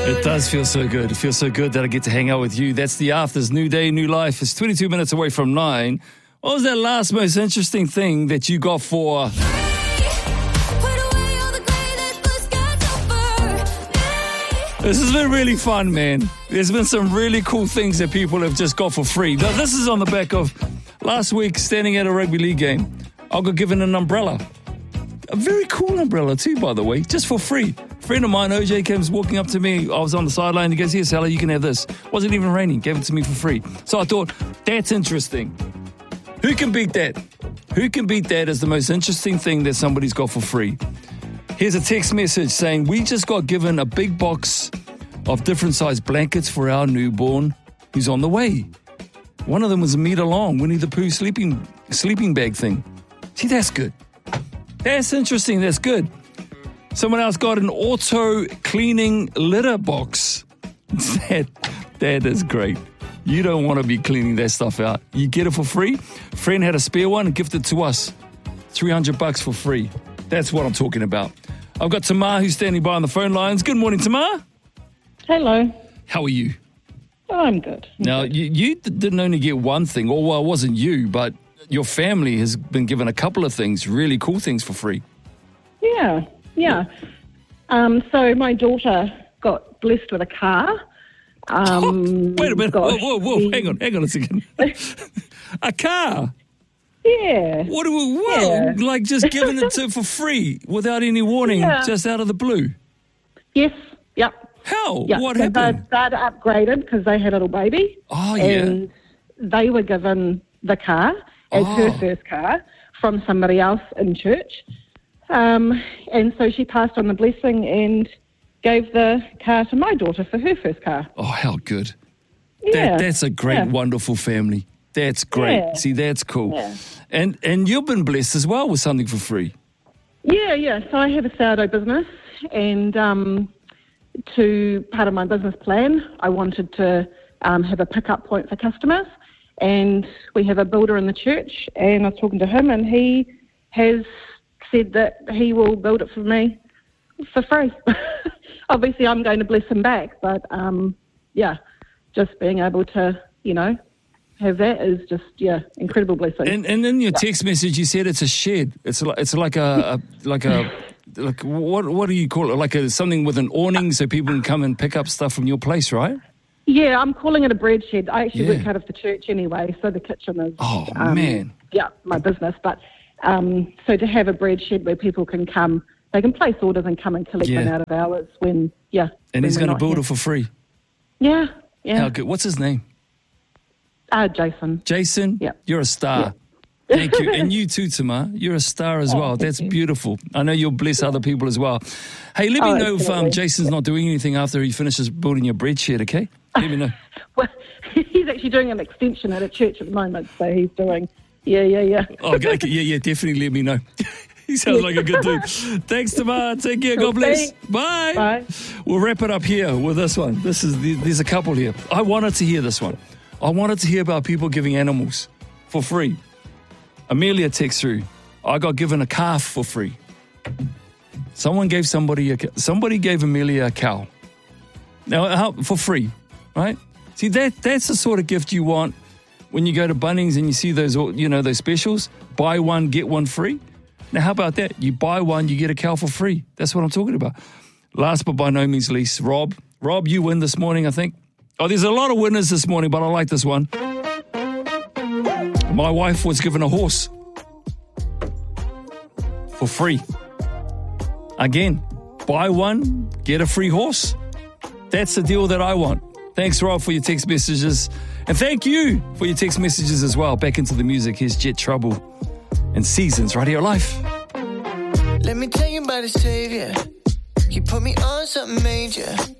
It does feel so good. It feels so good that I get to hang out with you. That's the Afters. New day, new life. It's 22 minutes away from 9. What was that last most interesting thing that you got for... This has been really fun, man. There's been some really cool things that people have just got for free. Now, this is on the back of last week standing at a rugby league game. I got given an umbrella. A very cool umbrella too, by the way, just for free. A friend of mine, OJ, comes walking up to me. I was on the sideline. He goes, "Here, Sally, you can have this." Wasn't even raining. Gave it to me for free. So I thought, that's interesting. Who can beat that? Who can beat that as the most interesting thing that somebody's got for free? Here's a text message saying, "We just got given a big box of different size blankets for our newborn who's on the way. One of them was a meter long, Winnie the Pooh sleeping bag thing." See, that's good. That's interesting. That's good. Someone else got an auto cleaning litter box. That is great. You don't want to be cleaning that stuff out. You get it for free. Friend had a spare one and gifted to us. $300 for free. That's what I'm talking about. I've got Tamar who's standing by on the phone lines. Good morning, Tamar. Hello. How are you? I'm good. Now, you didn't only get one thing, or well, it wasn't you, but your family has been given a couple of things, really cool things for free. Yeah. So my daughter got blessed with a car. Wait a minute. Whoa. Hang on a second. A car? Yeah. Whoa. Like just giving it to for free without any warning, just out of the blue? Yes. Yep. How? Yep. What so happened? They'd upgraded because they had a little baby. Oh, yeah. And they were given the car as her first car from somebody else in church. And so she passed on the blessing and gave the car to my daughter for her first car. Oh, how good. Yeah. That's a great, wonderful family. That's great. Yeah. See, that's cool. Yeah. And you've been blessed as well with something for free. Yeah. So I have a sourdough business, and to part of my business plan, I wanted to have a pickup point for customers. And we have a builder in the church, and I was talking to him, and he has said that he will build it for me for free. Obviously, I'm going to bless him back, but just being able to, have that is just incredible blessing. And in your text message, you said it's a shed. It's like what do you call it? Like something with an awning so people can come and pick up stuff from your place, right? Yeah, I'm calling it a bread shed. I actually work out of the church anyway, so the kitchen is man. Yeah, my business. But so to have a bread shed where people can come, they can place orders and come and collect them out of hours when And he's going to build it for free. Yeah. How good. What's his name? Jason. Jason? Yeah. You're a star. Yeah. Thank you. And you too, Tamar. You're a star as well. That's beautiful. I know you'll bless other people as well. Hey, let me know if Jason's not doing anything after he finishes building your bread shed, okay? Let me know. Well, he's actually doing an extension at a church at the moment, so he's doing, Oh, okay. Yeah, definitely let me know. He sounds like a good dude. Thanks, Tamar. Take care. God bless. Bye. Bye. We'll wrap it up here with this one. There's a couple here. I wanted to hear this one. I wanted to hear about people giving animals for free. Amelia texts through, "I got given a calf for free." Somebody gave Amelia a cow. Now, for free, right? See, that's the sort of gift you want when you go to Bunnings and you see those, those specials. Buy one, get one free. Now, how about that? You buy one, you get a cow for free. That's what I'm talking about. Last but by no means least, Rob. Rob, you win this morning, I think. Oh, there's a lot of winners this morning, but I like this one. My wife was given a horse for free. Again, buy one, get a free horse. That's the deal that I want. Thanks, Rob, for your text messages. And thank you for your text messages as well. Back into the music. Here's Jet Trouble and Seasons Radio Life. Let me tell you about a savior. He put me on something major.